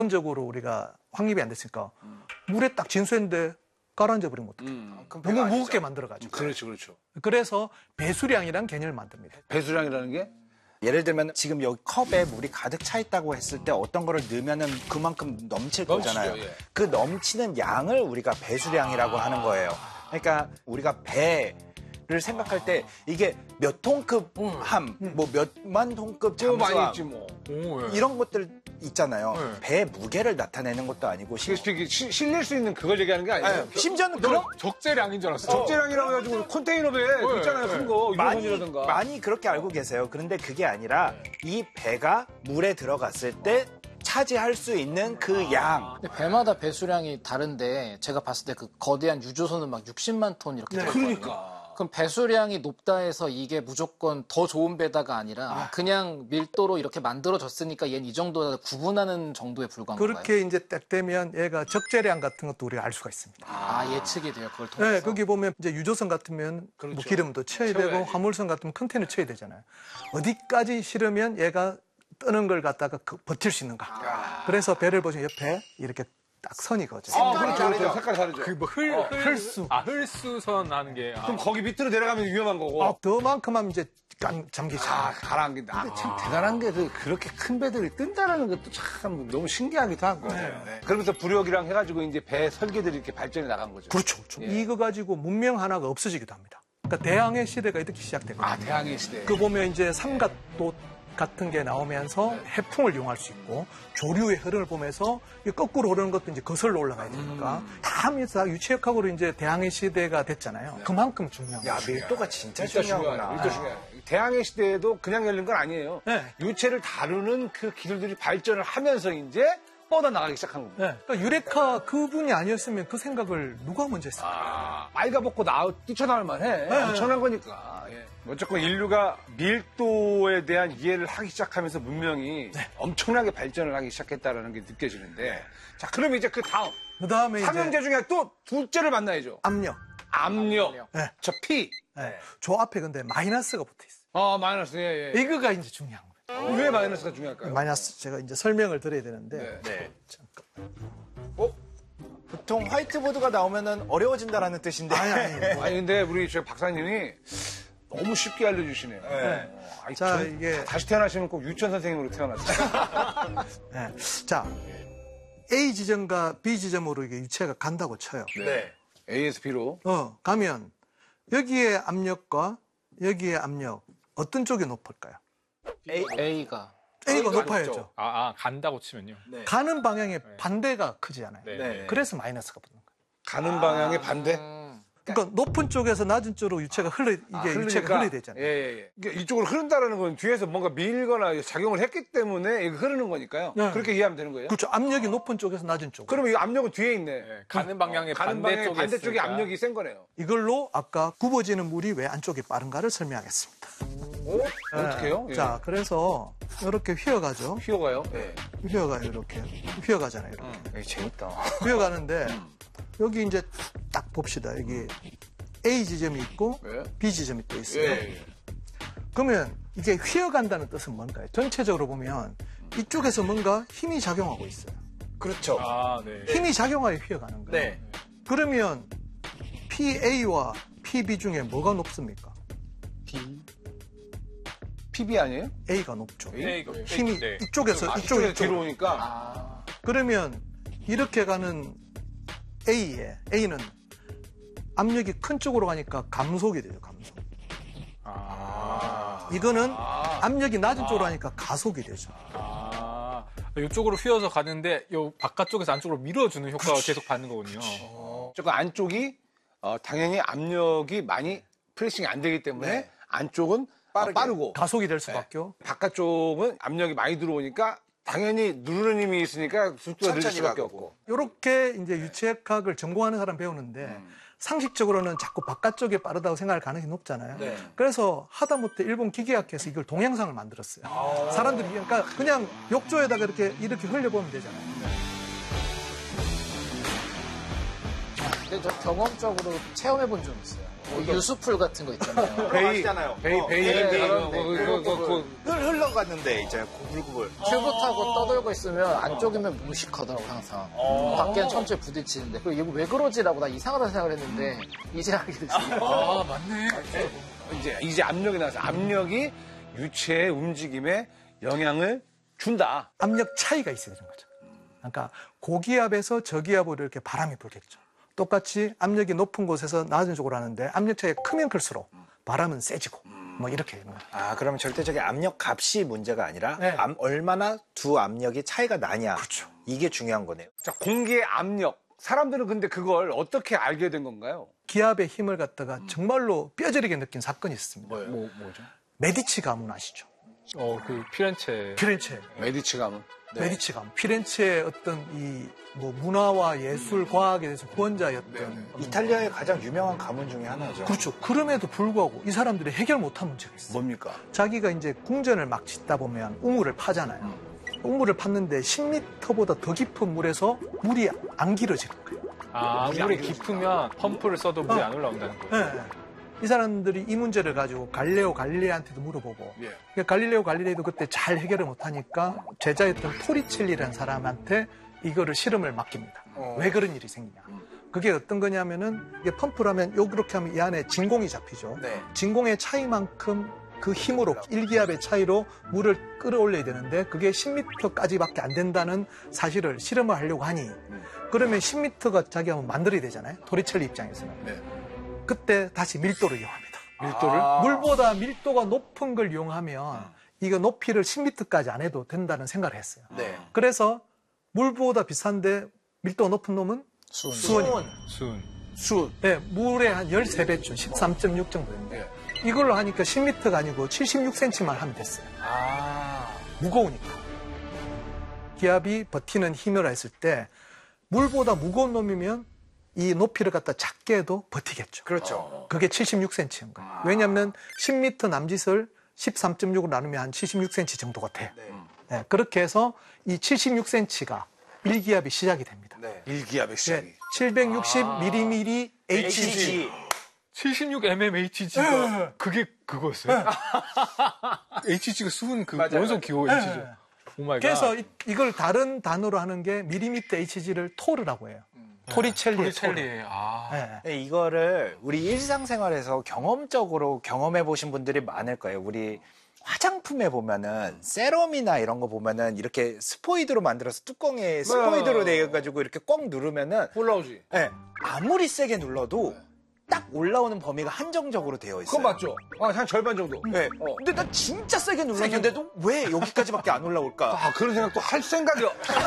기본적으로 우리가 확립이 안 됐으니까 물에 딱 진수했는데 가라앉아 버리면 어떡해. 너무 무겁게 만들어가지고. 그렇죠. 그래서 배수량이라는 개념을 만듭니다. 배수량이라는 게? 예를 들면 지금 여기 컵에 물이 가득 차 있다고 했을 때 어떤 거를 넣으면은 그만큼 넘칠 거잖아요. 예. 그 넘치는 양을 우리가 배수량이라고 하는 거예요. 그러니까 우리가 배를 생각할 때 이게 몇 톤급 함, 뭐 몇만 톤급 많이 잠수함 있지 뭐. 이런 것들 있잖아요. 배의 무게를 나타내는 것도 아니고 실릴 수 있는 그걸 얘기하는 게 아니에요. 심지어는 그런 적재량인 줄 알았어. 적재량이라고 해가지고 컨테이너 배 있잖아요. 큰 거. 유로선이라든가. 많이 그렇게 알고 계세요. 그런데 그게 아니라 이 배가 물에 들어갔을 때 차지할 수 있는 그 양. 근데 배마다 배수량이 다른데 제가 봤을 때 그 거대한 유조선은 막 60만 톤 이렇게 되거든요. 그러니까. 그럼 배수량이 높다 해서 이게 무조건 더 좋은 배다가 아니라 그냥 밀도로 이렇게 만들어졌으니까 얘는 이 정도다 구분하는 정도에 불과한 건가요? 그렇게 이제 딱 되면 얘가 적재량 같은 것도 우리가 알 수가 있습니다. 예측이 돼요. 그걸 통해서. 네, 거기 보면 이제 유조선 같으면 뭐 기름도 쳐야 되고 화물선 같으면 컨테이너 쳐야 되잖아요. 어디까지 실으면 얘가 뜨는 걸 갖다가 버틸 수 있는가. 그래서 배를 보시면 옆에 이렇게 딱 선이거든요. 그렇죠. 색깔이 다르죠. 그 뭐 흘수. 흘수선 하는 게. 그럼 거기 밑으로 내려가면 위험한 거고. 더만큼 하면 이제 잠기죠. 가라앉긴다. 근데 참 대단한 게 그렇게 큰 배들이 뜬다라는 것도 참 너무 신기하기도 하고. 그러면서 부력이랑 해가지고 이제 배 설계들이 이렇게 발전해 나간 거죠. 그렇죠. 이거 가지고 문명 하나가 없어지기도 합니다. 그러니까 대항해 시대가 이렇게 시작되거든요. 대항해 시대. 그 보면 이제 삼각도 같은 게 나오면서 해풍을 이용할 수 있고 조류의 흐름을 보면서 거꾸로 흐르는 것도 이제 거슬러 올라가야 되니까 다 하면서 유체역학으로 이제 대항해 시대가 됐잖아요. 그만큼 중요한 야, 거죠. 밀도가 진짜 중요하구나. 밀도 중요해요. 대항해 시대에도 그냥 열린 건 아니에요. 네. 유체를 다루는 그 기술들이 발전을 하면서 이제 뻗어나가기 시작한 겁니다. 네. 그러니까 유레카 그분이 아니었으면 그 생각을 누가 먼저 했을까? 빨가벗고 뛰쳐나올 만해. 엄청난 거니까. 예. 어쨌건 인류가 밀도에 대한 이해를 하기 시작하면서 문명이 엄청나게 발전을 하기 시작했다는 게 느껴지는데, 자, 그러면 이제 그 다음. 그 다음에 삼형제 이제 중에 또 둘째를 만나야죠. 압력. 압력. 네. 저 P. 네. 저 앞에 근데 마이너스가 붙어 있어요. 마이너스. 예. 이거가 이제 중요한 거예요. 왜 마이너스가 중요할까요? 마이너스 제가 이제 설명을 드려야 되는데. 잠깐. 보통 화이트보드가 나오면은 어려워진다라는 뜻인데. 아니, 근데 우리 저 박사님이 너무 쉽게 알려주시네요. 자, 이게. 다시 태어나시면 꼭 유치원 선생님으로 태어났어요. 네. 자, A 지점과 B 지점으로 이게 유체가 간다고 쳐요. 네. ASP로. 가면 여기에 압력과 여기에 압력 어떤 쪽이 높을까요? A가 높아야죠. 간다고 치면요. 네. 가는 방향의 반대가 크지 않아요. 네. 그래서 마이너스가 붙는 거예요. 가는 방향의 반대? 그러니까 높은 쪽에서 낮은 쪽으로 유체가 유체가 흘러야 되잖아요. 예. 이쪽으로 흐른다는 건 뒤에서 뭔가 밀거나 작용을 했기 때문에 이거 흐르는 거니까요. 네. 그렇게 이해하면 되는 거예요? 그렇죠. 압력이 높은 쪽에서 낮은 쪽. 그러면 이 압력은 뒤에 있네. 가는 방향의 반대쪽에 압력이 센 거네요. 이걸로 아까 굽어지는 물이 왜 안쪽이 빠른가를 설명하겠습니다. 어떻게 해요? 자, 그래서 이렇게 휘어가죠. 휘어가요? 네. 휘어가요, 이렇게. 휘어가잖아요, 이렇게. 재밌다. 휘어가는데 여기 이제 딱 봅시다. 여기 A 지점이 있고 B 지점이 또 있어요. 그러면 이게 휘어간다는 뜻은 뭔가요? 전체적으로 보면 이쪽에서 뭔가 힘이 작용하고 있어요. 그렇죠. 힘이 작용하여 휘어가는 거예요. 네. 그러면 PA와 PB 중에 뭐가 높습니까? PB 아니에요? A가 높죠. 힘이 이쪽에서 이쪽에 뒤로 오니까. 그러면 이렇게 가는 A는 압력이 큰 쪽으로 가니까 감속이 되죠, 감속. 이거는 압력이 낮은 쪽으로 가니까 가속이 되죠. 이쪽으로 휘어서 가는데 요 바깥쪽에서 안쪽으로 밀어주는 효과가 계속 받는 거군요. 조금 안쪽이 당연히 압력이 많이 프레싱이 안 되기 때문에 안쪽은 빠르고 가속이 될 수밖에요. 바깥쪽은 압력이 많이 들어오니까 당연히 누르는 힘이 있으니까 속도가 늦을 수밖에 없고. 이렇게 이제 유체역학을 전공하는 사람 배우는데 상식적으로는 자꾸 바깥쪽이 빠르다고 생각할 가능성이 높잖아요. 그래서 하다못해 일본 기계학회에서 이걸 동영상을 만들었어요. 사람들이 그러니까 그냥 욕조에다가 이렇게 흘려보면 되잖아요. 근데 저 경험적으로 체험해 본 적 있어요. 유수풀 같은 거 있잖아요. 베이 흘러갔는데 이제 구불구불. 튜브 타고 떠돌고 있으면 안쪽이면 무식하더라고 항상. 밖에는 천천히 부딪히는데 그리고 이거 왜 그러지라고 나 이상하다 생각을 했는데 이제 알게 됐어요. 아, 맞네. 이제 압력이 나서 압력이 유체의 움직임에 영향을 준다. 압력 차이가 있어야 되는 거죠. 그러니까 고기압에서 저기압으로 이렇게 바람이 불겠죠. 똑같이 압력이 높은 곳에서 낮은 쪽으로 하는데 압력 차이가 크면 클수록 바람은 세지고 뭐 이렇게 되는 거예요. 아, 그러면 절대적인 압력 값이 문제가 아니라 네. 얼마나 두 압력이 차이가 나냐. 그렇죠. 이게 중요한 거네요. 자, 공기의 압력. 사람들은 근데 그걸 어떻게 알게 된 건가요? 기압의 힘을 갖다가 정말로 뼈저리게 느낀 사건이 있습니다. 뭐죠? 메디치 가문 아시죠? 그 피렌체. 피렌체. 메디치 가문. 메디치 가문. 피렌체의 어떤 이 뭐 문화와 예술, 과학에 대해서 후원자였던. 이탈리아의 가장 유명한 가문 중에 하나죠. 그렇죠. 그럼에도 불구하고 이 사람들이 해결 못한 문제가 있어요. 뭡니까? 자기가 이제 궁전을 막 짓다 보면 우물을 파잖아요. 우물을 팠는데 10m보다 더 깊은 물에서 물이 안 길어지는 거예요. 아, 물이 깊으면 펌프를 써도 물이 안 올라온다는 거예요. 네. 이 사람들이 이 문제를 가지고 갈릴레오 갈릴레이한테도 물어보고 그러니까 갈릴레오 갈릴레이도 그때 잘 해결을 못하니까 제자였던 토리첼리라는 사람한테 이거를 실험을 맡깁니다. 왜 그런 일이 생기냐. 그게 어떤 거냐면은 이게 펌프를 하면 요렇게 하면 이 안에 진공이 잡히죠. 네. 진공의 차이만큼 그 힘으로 1기압의 차이로 물을 끌어올려야 되는데 그게 10m까지밖에 안 된다는 사실을 실험을 하려고 하니 그러면 10m가 자기가 한번 만들어야 되잖아요. 토리첼리 입장에서는. 네. 그때 다시 밀도를 이용합니다. 밀도를? 물보다 밀도가 높은 걸 이용하면 이거 높이를 10m까지 안 해도 된다는 생각을 했어요. 네. 그래서 물보다 비싼데 밀도가 높은 놈은 수온입니다. 수은. 네, 물의 한 13배쯤, 13.6 정도 됩니다. 이걸로 하니까 10m가 아니고 76cm만 하면 됐어요. 무거우니까. 기압이 버티는 힘이라 했을 때 물보다 무거운 놈이면 이 높이를 갖다 작게 해도 버티겠죠. 그렇죠. 그게 76cm인 거예요. 왜냐하면 10m 남짓을 13.6으로 나누면 한 76cm 정도가 돼요. 네, 그렇게 해서 이 76cm가 1기압이 시작이 됩니다. 네. 1기압의 시작이. 네, 760mm HG. 76mmHg가 그게 그거였어요? HG가 수은 그 원소 기호 HG죠. 오마이갓. 그래서 이걸 다른 단어로 하는 게 밀리미터 HG를 토르라고 해요. 토리첼리의 토르. 네. 네, 이거를 우리 일상생활에서 경험적으로 경험해 보신 분들이 많을 거예요. 우리 화장품에 보면은 세럼이나 이런 거 보면은 이렇게 스포이드로 만들어서 뚜껑에 스포이드로 내가지고 이렇게 꽉 누르면은 올라오지. 네, 아무리 세게 눌러도 딱 올라오는 범위가 한정적으로 되어 있어요. 그건 맞죠? 한 절반 정도. 네. 근데 나 진짜 세게 눌렀는데도 왜 여기까지밖에 안 올라올까? 아, 그런 생각도 할 생각이.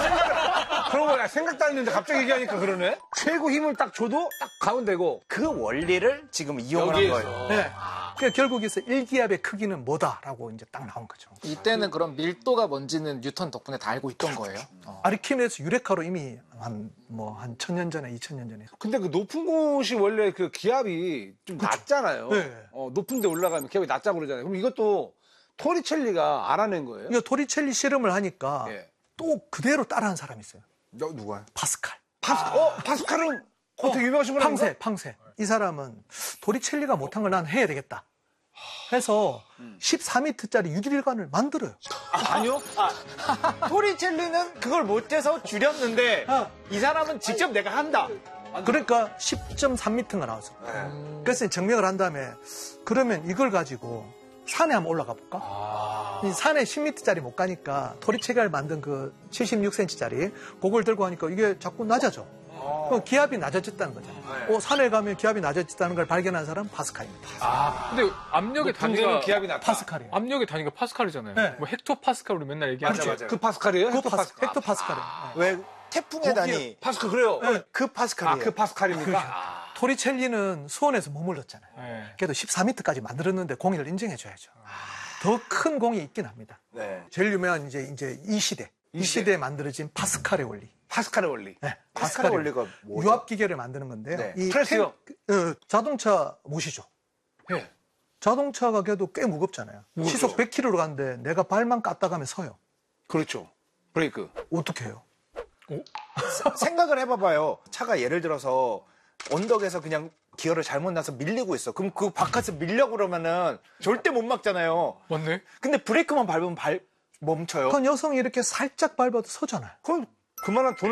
그런 거야. 생각도 안 했는데 갑자기 얘기하니까 그러네? 최고 힘을 딱 줘도 딱 가면 되고. 그 원리를 지금 이용을 한 거예요. 네. 그러니까 결국에서 1기압의 크기는 뭐다라고 이제 딱 나온 거죠. 이때는 그럼 밀도가 뭔지는 뉴턴 덕분에 다 알고 있던 거예요. 아르키메데스 유레카로 이미 한 1000년 전에 2000년 전에. 근데 그 높은 곳이 원래 그 기압이 좀 낮잖아요. 네. 높은 데 올라가면 기압이 낮다고 그러잖아요. 그럼 이것도 토리첼리가 알아낸 거예요? 이거 토리첼리 실험을 하니까 예. 또 그대로 따라한 사람이 있어요. 누가요? 파스칼. 파스칼은 되게 유명하신 분 아닌가? 팡세. 이 사람은 토리첼리가 못한 걸 난 해야 되겠다. 해서 14m짜리 유리일관을 만들어요. 아니요. 토리첼리는 그걸 못해서 줄였는데 이 사람은 직접 내가 한다. 그러니까 10.3m가 나왔어. 그래서 증명을 한 다음에 그러면 이걸 가지고 산에 한번 올라가 볼까? 이 산에 10m짜리 못 가니까 토리첼리를 만든 그 76cm짜리 그걸 들고 하니까 이게 자꾸 낮아져. 기압이 낮아졌다는 거잖아요. 산에 가면 기압이 낮아졌다는 걸 발견한 사람은 파스칼입니다. 근데 압력의 단위가 기압이 낮다. 파스칼이에요. 압력의 단위가 파스칼이잖아요. 네. 뭐 헥토파스칼 우리 맨날 얘기하죠. 맞아. 그 파스칼이에요? 헥토파스칼이에요. 왜 태풍의 단위 파스칼 그래요? 그 파스칼이에요. 그 파스칼입니까? 토리첼리는 수온에서 머물렀잖아요. 네. 그래도 14m까지 만들었는데 공인을 인정해줘야죠. 더 큰 공이 있긴 합니다. 네. 제일 유명한 이제 이 시대에 만들어진 파스칼의 원리. 파스칼의 원리. 네, 파스칼의 원리가 뭐죠? 유압 기계를 만드는 건데요. 네. 이 프레스요? 자동차 모시죠. 예. 자동차가 그래도 꽤 무겁잖아요. 시속 100km로 가는데 내가 발만 깠다 가면 서요. 그렇죠. 브레이크. 어떻게 해요? 생각을 해봐봐요. 차가 예를 들어서 언덕에서 그냥 기어를 잘못 나서 밀리고 있어. 그럼 그 바깥에서 밀려고 그러면은 절대 못 막잖아요. 맞네. 근데 브레이크만 밟으면 멈춰요. 그건 여성이 이렇게 살짝 밟아도 서잖아요. 그럼 그만한 돈을